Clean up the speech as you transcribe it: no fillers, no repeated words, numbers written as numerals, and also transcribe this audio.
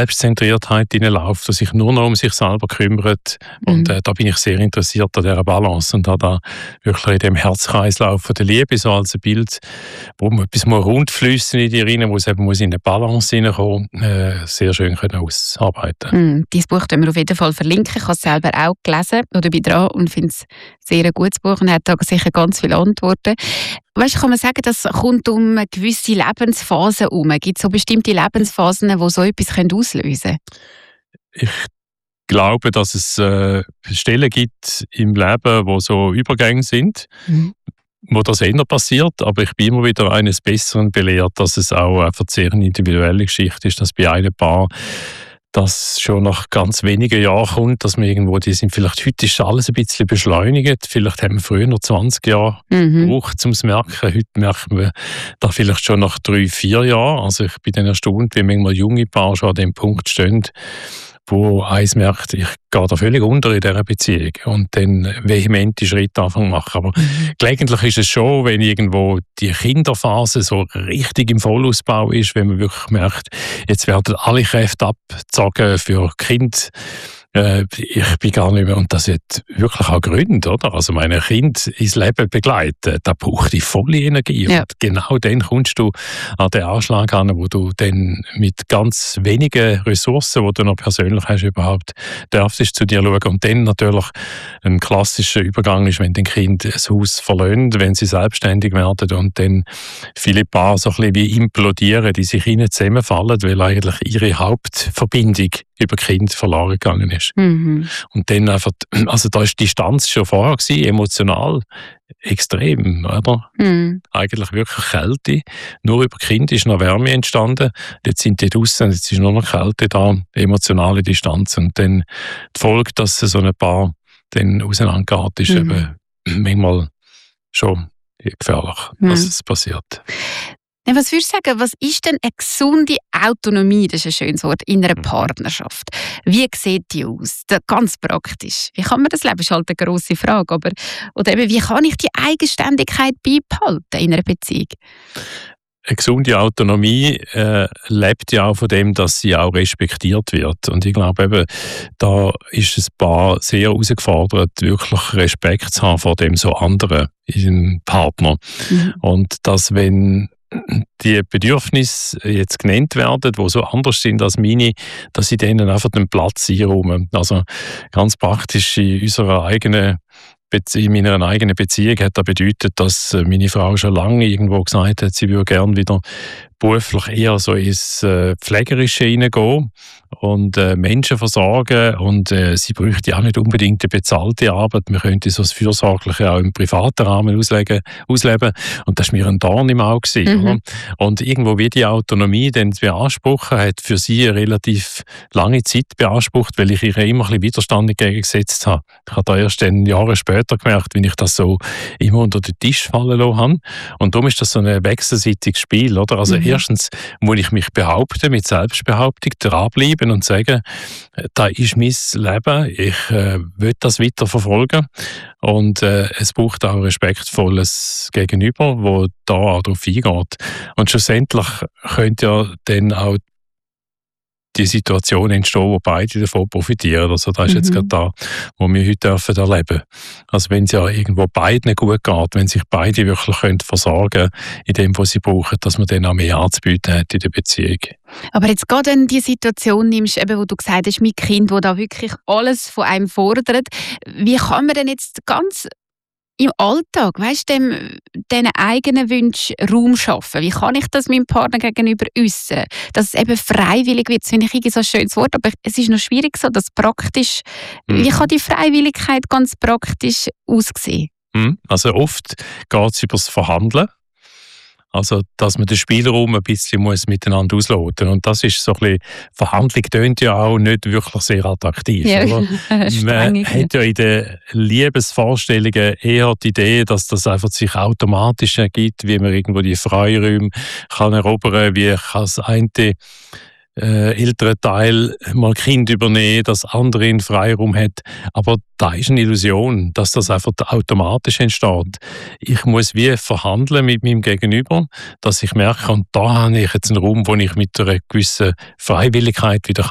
Selbstzentriertheit hineinläuft, der sich nur noch um sich selber kümmert. Und da bin ich sehr interessiert an dieser Balance und da wirklich in dem Herzkreislauf von der Liebe, so als ein Bild, wo man etwas rund fließen in die rein, wo es eben in eine Balance hineinkommen, sehr schön können ausarbeiten. Dieses Buch können wir auf jeden Fall verlinken. Ich habe es selber auch gelesen oder bin dran und finde es sehr ein gutes Buch und hat da sicher ganz viele Antworten. Weißt, kann man sagen, das kommt um eine gewisse Lebensphasen herum? Gibt es so bestimmte Lebensphasen, die so etwas auslösen können? Ich glaube, dass es Stellen gibt im Leben, wo so Übergänge sind, wo das eher passiert, aber ich bin immer wieder eines Besseren belehrt, dass es auch einfach sehr eine individuelle Geschichte ist, dass bei einem Paar das schon nach ganz wenigen Jahren kommt, dass man irgendwo, die sind vielleicht, heute ist alles ein bisschen beschleunigt, vielleicht haben wir früher noch 20 Jahre gebraucht, um es zu merken, heute merken wir da vielleicht schon nach 3-4 Jahren, also ich bin dann erstaunt, wie manchmal junge Paare schon an dem Punkt stehen, wo eins merkt, ich gehe da völlig unter in dieser Beziehung und dann vehemente Schritte machen. Aber gelegentlich ist es schon, wenn irgendwo die Kinderphase so richtig im Vollausbau ist, wenn man wirklich merkt, jetzt werden alle Kräfte abgezogen für Kind. Ich bin gar nicht mehr, und das hat wirklich auch Gründe, oder? Also meine Kind ins Leben begleiten, da braucht die volle Energie. Ja. Und genau dann kommst du an den Anschlag an, wo du dann mit ganz wenigen Ressourcen, die du noch persönlich hast, überhaupt darfst zu dir schauen. Und dann natürlich ein klassischer Übergang ist, wenn ein Kind das Haus verlässt, wenn sie selbstständig werden und dann viele Paare so ein bisschen wie implodieren, die sich innen zusammenfallen, weil eigentlich ihre Hauptverbindung über Kind verloren gegangen ist. Und dann einfach, also da ist die Distanz schon vorher gewesen, emotional extrem, oder? Eigentlich wirklich Kälte. Nur über Kind ist noch Wärme entstanden. Jetzt sind die draussen, jetzt ist nur noch Kälte da, emotionale Distanz. Und dann die Folge, dass so ein Paar dann auseinandergeht, ist eben manchmal schon gefährlich, dass es passiert. Was würdest du sagen, was ist denn eine gesunde Autonomie, das ist ein schönes Wort, in einer Partnerschaft? Wie sieht die aus? Ganz praktisch. Wie kann man das leben? Das ist halt eine grosse Frage. Aber, oder eben, wie kann ich die Eigenständigkeit beibehalten in einer Beziehung? Eine gesunde Autonomie lebt ja auch von dem, dass sie auch respektiert wird. Und ich glaube eben, da ist ein Paar sehr herausgefordert, wirklich Respekt zu haben vor dem so anderen, ihrem Partner. Und dass, wenn die Bedürfnisse jetzt genannt werden, die so anders sind als meine, dass ich denen einfach den Platz einräume. Also ganz praktisch in meiner eigenen Beziehung hat das bedeutet, dass meine Frau schon lange irgendwo gesagt hat, sie würde gerne wieder beruflich eher so ins Pflegerische hineingehen und Menschen versorgen, und sie bräuchte auch nicht unbedingt eine bezahlte Arbeit. Man könnte so das Fürsorgliche auch im privaten Rahmen ausleben. Und das war mir ein Dorn im Auge gewesen, und irgendwo wie die Autonomie dann beanspruchen, hat für sie eine relativ lange Zeit beansprucht, weil ich ihr immer ein bisschen Widerstand entgegengesetzt habe. Ich habe da erst dann Jahre später gemerkt, wie ich das so immer unter den Tisch fallen lassen habe. Und darum ist das so ein wechselseitiges Spiel, oder? Also erstens muss ich mich behaupten, mit Selbstbehauptung dranbleiben und sagen, da ist mein Leben, ich will das weiterverfolgen. Und es braucht auch ein respektvolles Gegenüber, das da auch darauf eingeht. Und schlussendlich könnte ja dann auch die Situation entstehen, wo beide davon profitieren. Also das ist jetzt gerade da, wo wir heute erleben dürfen. Also wenn es ja irgendwo beiden gut geht, wenn sich beide wirklich versorgen können in dem, was sie brauchen, dass man dann auch mehr anzubieten hat in der Beziehung. Aber jetzt gerade wenn die Situation nimmst, eben, wo du gesagt hast, mein Kind, das da wirklich alles von einem fordert, wie kann man denn jetzt ganz im Alltag, weißt du, diesen eigenen Wünschen Raum schaffen? Wie kann ich das meinem Partner gegenüber äußern? Dass es eben freiwillig wird, das finde ich irgendwie so ein schönes Wort, aber es ist noch schwierig so, dass praktisch, wie kann die Freiwilligkeit ganz praktisch aussehen? Also oft geht es über das Verhandeln. Also, dass man den Spielraum ein bisschen miteinander ausloten muss. Und das ist so ein bisschen, Verhandlung tönt ja auch nicht wirklich sehr attraktiv. Ja, oder? Man hat ja in den Liebesvorstellungen eher die Idee, dass das einfach sich automatisch ergibt, wie man irgendwo die Freiräume kann erobern, wie kann das eine ältere Teil mal Kind übernehmen, das andere einen Freiraum hat. Aber da ist eine Illusion, dass das einfach automatisch entsteht. Ich muss wie verhandeln mit meinem Gegenüber, dass ich merke, und da habe ich jetzt einen Raum, wo ich mit einer gewissen Freiwilligkeit wieder